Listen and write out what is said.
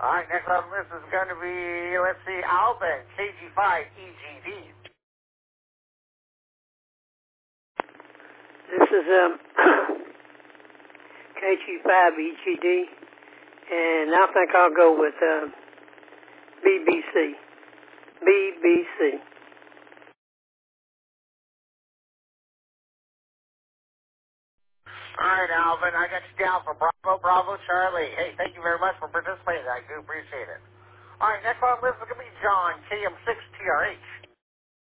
All right, next on the list is going to be, let's see, Alvin, KG5EGD. This is KG5EGD, and I think I'll go with BBC. BBC. All right, Alvin, I got you down for Bravo, Charlie. Hey, thank you very much for participating. I do appreciate it. All right, next on the list is going to be John, KM6TRH.